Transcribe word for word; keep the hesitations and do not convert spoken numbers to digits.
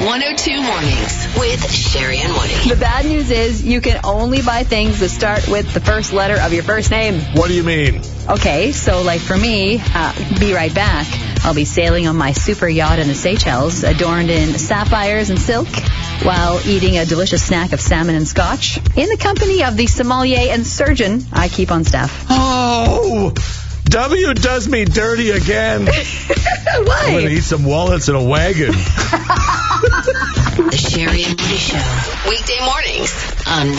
one oh two Mornings with Sherry and Woody. The bad news is you can only buy things that start with the first letter of your first name. What do you mean? Okay, so like for me, uh, be right back. I'll be sailing on my super yacht in the Seychelles, adorned in sapphires and silk, while eating a delicious snack of salmon and scotch, in the company of the sommelier and surgeon I keep on staff. Oh, W does me dirty again. Why? I'm going to eat some walnuts in a wagon. The Sherry and Woody Show. Weekday mornings on